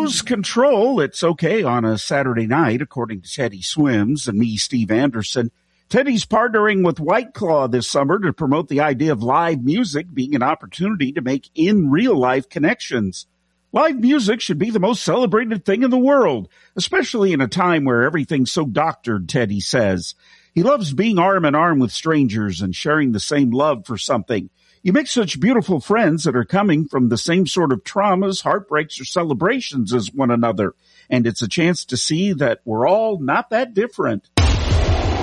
Lose control. It's okay on a Saturday night, according to Teddy Swims and me, Steve Anderson. Teddy's partnering with White Claw this summer to promote the idea of live music being an opportunity to make in real life connections. Live music should be the most celebrated thing in the world, especially in a time where everything's so doctored, Teddy says. He loves being arm in arm with strangers and sharing the same love for something. You make such beautiful friends that are coming from the same sort of traumas, heartbreaks, or celebrations as one another. And it's a chance to see that we're all not that different.